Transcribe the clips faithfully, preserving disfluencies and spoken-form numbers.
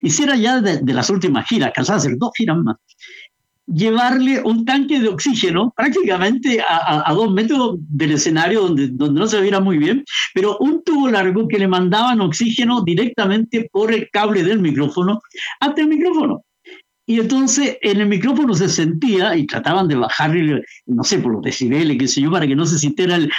hiciera ya de, de las últimas giras, cansaba de hacer dos giras más, llevarle un tanque de oxígeno prácticamente a, a, a dos metros del escenario donde, donde no se viera muy bien, pero un tubo largo que le mandaban oxígeno directamente por el cable del micrófono hasta el micrófono. Y entonces en el micrófono se sentía, y trataban de bajarle, no sé, por los decibeles, qué sé yo, para que no se sintiera el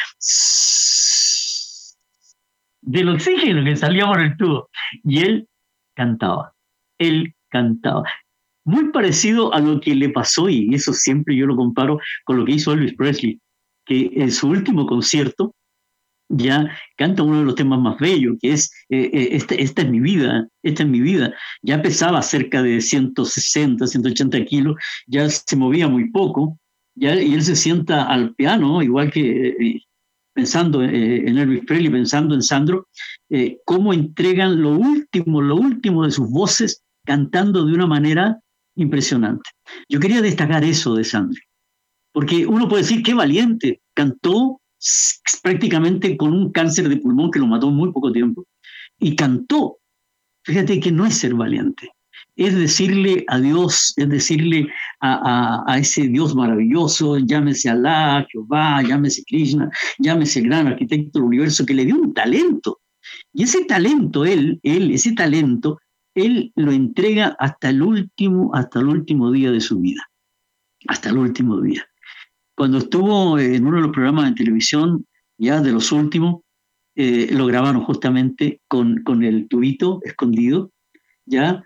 del oxígeno que salía por el tubo. Y él cantaba, él cantaba. Muy parecido a lo que le pasó, y eso siempre yo lo comparo con lo que hizo Elvis Presley, que en su último concierto ya canta uno de los temas más bellos, que es eh, eh, esta, esta es mi vida, esta es mi vida. Ya pesaba cerca de ciento sesenta, ciento ochenta kilos, ya se movía muy poco, ya, y él se sienta al piano, igual que eh, pensando eh, en Elvis Presley, pensando en Sandro, eh, cómo entregan lo último, lo último de sus voces, cantando de una manera impresionante. Yo quería destacar eso de Sandro, porque uno puede decir qué valiente, cantó prácticamente con un cáncer de pulmón que lo mató en muy poco tiempo, y cantó. Fíjate que no es ser valiente, es decirle a Dios, es decirle a, a, a ese Dios maravilloso, llámese Alá, Jehová, llámese Krishna, llámese el gran arquitecto del universo, que le dio un talento. Y ese talento, él, él, ese talento, él lo entrega hasta el último, hasta el último día de su vida. Hasta el último día. Cuando estuvo en uno de los programas de televisión, ya de los últimos, eh, lo grabaron justamente con, con el tubito escondido, ya,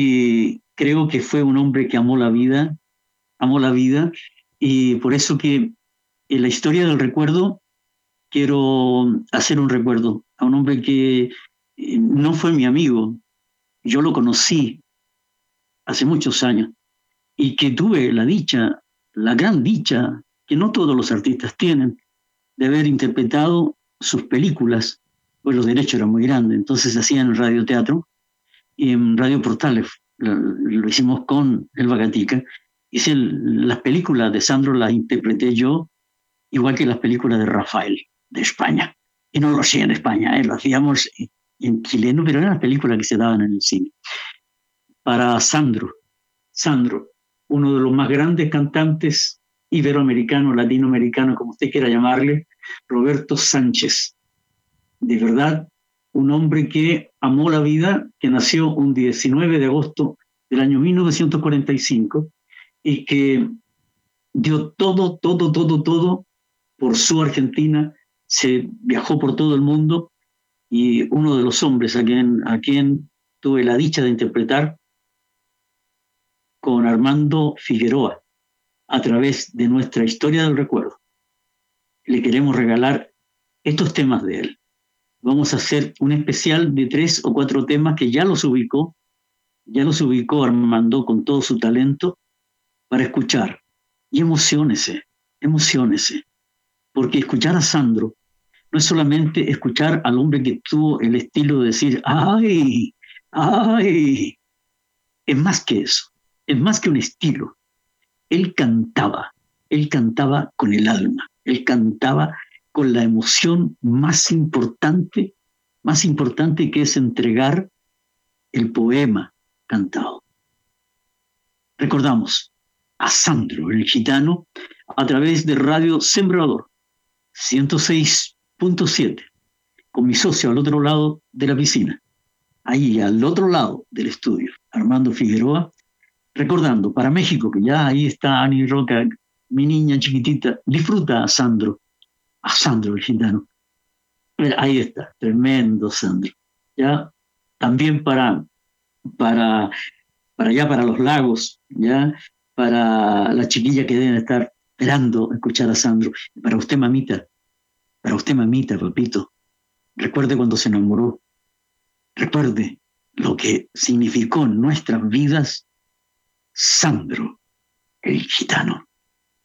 y creo que fue un hombre que amó la vida, amó la vida, y por eso que en la historia del recuerdo quiero hacer un recuerdo a un hombre que eh, no fue mi amigo, yo lo conocí hace muchos años, y que tuve la dicha, la gran dicha, que no todos los artistas tienen, de haber interpretado sus películas, pues los derechos eran muy grandes, entonces se hacían en radioteatro y en Radio Portales, lo, lo hicimos con Elba Gatica. Hice el, las películas de Sandro las interpreté yo, igual que las películas de Rafael, de España. Y no lo hacía en España, ¿eh? Lo hacíamos en chileno, pero eran las películas que se daban en el cine. Para Sandro, Sandro, uno de los más grandes cantantes iberoamericanos, latinoamericanos, como usted quiera llamarle, Roberto Sánchez. De verdad, un hombre que amó la vida, que nació un diecinueve de agosto del año mil novecientos cuarenta y cinco y que dio todo, todo, todo, todo por su Argentina, se viajó por todo el mundo, y uno de los hombres a quien, a quien tuve la dicha de interpretar con Armando Figueroa, a través de nuestra historia del recuerdo. Le queremos regalar estos temas de él. Vamos a hacer un especial de tres o cuatro temas que ya los ubicó, ya los ubicó Armando con todo su talento, para escuchar. Y emociónese, emociónese, porque escuchar a Sandro no es solamente escuchar al hombre que tuvo el estilo de decir, ¡ay! ¡Ay! Es más que eso, es más que un estilo. Él cantaba, él cantaba con el alma, él cantaba con la emoción más importante, más importante que es entregar el poema cantado. Recordamos a Sandro, el gitano, a través de Radio Sembrador ciento seis punto siete, con mi socio al otro lado de la piscina, ahí al otro lado del estudio, Armando Figueroa, recordando para México, que ya ahí está Ani Roca, mi niña chiquitita, disfruta a Sandro, a Sandro el gitano. Ahí está, tremendo Sandro. Ya, también para, para, para allá, para los lagos, ya, para la chiquilla que deben estar esperando escuchar a Sandro. Para usted, mamita, para usted, mamita, papito, recuerde cuando se enamoró, recuerde lo que significó en nuestras vidas Sandro, el gitano.